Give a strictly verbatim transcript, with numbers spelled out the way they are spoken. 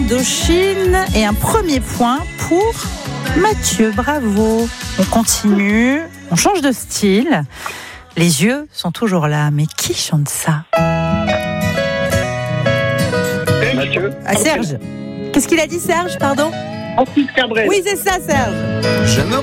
Indochine. Et un premier point pour Mathieu, bravo. On continue, on change de style. Les yeux sont toujours là, mais qui chante ça ? Mathieu. Ah, Serge. Qu'est-ce qu'il a dit, Serge, pardon ? Francis Cabrel. Oui, c'est ça, Serge. Je me